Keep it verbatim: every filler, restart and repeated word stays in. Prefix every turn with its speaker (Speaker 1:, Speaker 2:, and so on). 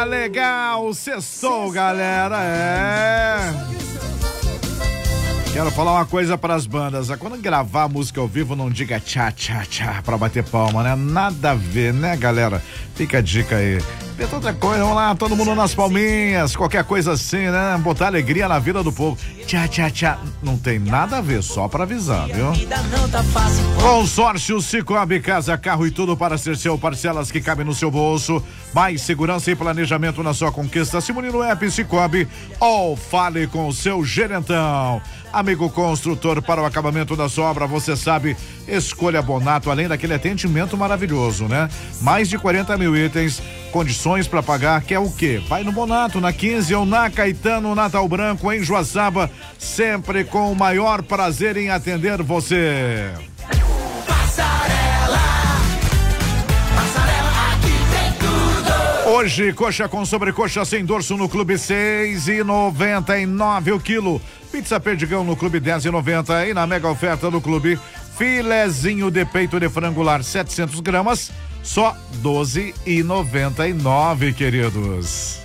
Speaker 1: Tá legal, sextou, galera, é. Quero falar uma coisa pras bandas, quando gravar música ao vivo não diga tchá, tchá, tchá pra bater palma, né? Nada a ver, né, galera? Fica a dica aí. Tenta outra coisa, vamos lá, todo mundo nas palminhas, qualquer coisa assim, né? Botar alegria na vida do povo. Tchá, tchá, tchá, não tem nada a ver, só pra avisar, viu? Consórcio Cicobi, casa, carro e tudo para ser seu, parcelas que cabem no seu bolso. Mais segurança e planejamento na sua conquista. Simone no app Cicobi ou fale com o seu gerentão. Amigo construtor, para o acabamento da sua obra, você sabe, escolha Bonato, além daquele atendimento maravilhoso, né? Mais de quarenta mil itens, condições para pagar, quer o quê? Vai no Bonato, na quinze ou na Caetano, Natal Branco, em Joaçaba, sempre com o maior prazer em atender você. Hoje, coxa com sobrecoxa sem dorso no Clube seis e noventa e nove o quilo. Pizza Perdigão no Clube dez e noventa e na mega oferta do Clube, filezinho de peito de frango lar setecentos gramas, só doze e noventa e nove, queridos.